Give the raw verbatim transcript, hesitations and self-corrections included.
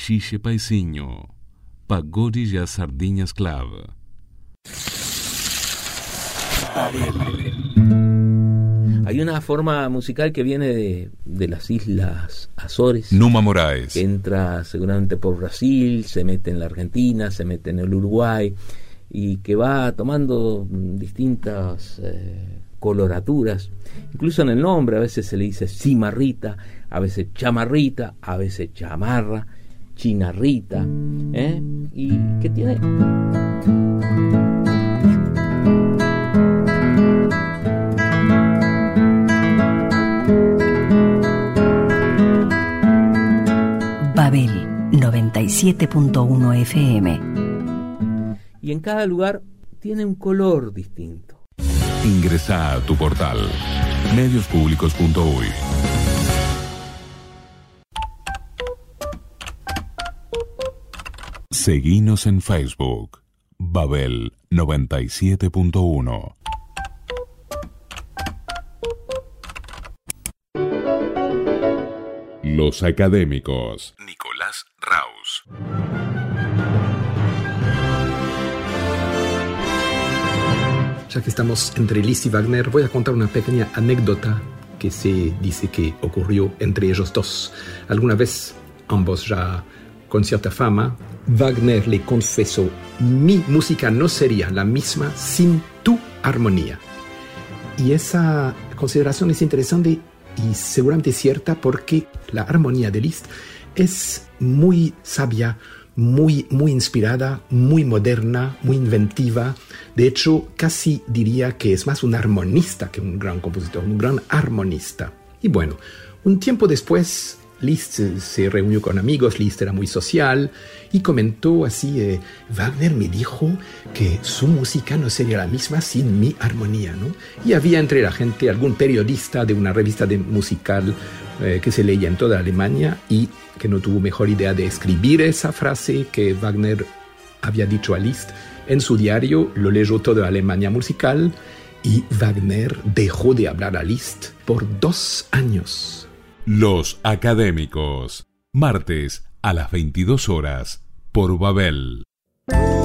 Xixi Paisinho, Pagode e as Sardinhas Club. Hay una forma musical que viene de, de las Islas Azores. Numa Moraes. Que entra seguramente por Brasil, se mete en la Argentina, se mete en el Uruguay, y que va tomando distintas eh, coloraturas. Incluso en el nombre a veces se le dice cimarrita, a veces chamarrita, a veces chamarra, chinarrita, ¿eh? Y que tiene... Babel noventa y siete punto uno F M. Y en cada lugar tiene un color distinto. Ingresa a tu portal medios públicos punto uy. Seguinos en Facebook, Babel noventa y siete punto uno. Los académicos. Nicolás Raus. Ya que estamos entre Liszt y Wagner, voy a contar una pequeña anécdota que se dice que ocurrió entre ellos dos. Alguna vez, ambos ya con cierta fama, Wagner le confesó: mi música no sería la misma sin tu armonía. Y esa consideración es interesante y seguramente cierta, porque la armonía de Liszt es muy sabia, muy, muy inspirada, muy moderna, muy inventiva. De hecho, casi diría que es más un armonista que un gran compositor, un gran armonista. Y bueno, un tiempo después, Liszt se reunió con amigos. Liszt era muy social y comentó así: eh, Wagner me dijo que su música no sería la misma sin mi armonía, ¿no? Y había entre la gente algún periodista de una revista de musical eh, que se leía en toda Alemania y que no tuvo mejor idea de escribir esa frase que Wagner había dicho a Liszt en su diario. Lo leyó toda Alemania musical y Wagner dejó de hablar a Liszt por dos años. Los académicos, martes a las veintidós horas por Babel.